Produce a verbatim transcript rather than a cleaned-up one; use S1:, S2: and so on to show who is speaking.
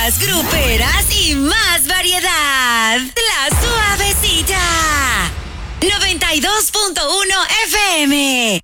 S1: Más gruperas y más variedad. La Suavecita. noventa y dos punto uno F M.